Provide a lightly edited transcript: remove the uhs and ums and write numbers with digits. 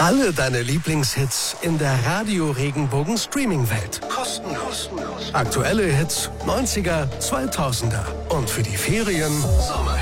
Alle deine Lieblingshits in der Radio Regenbogen Streaming-Welt. Kostenlos. Aktuelle Hits, 90er, 2000er. Und für die Ferien Sommerhits.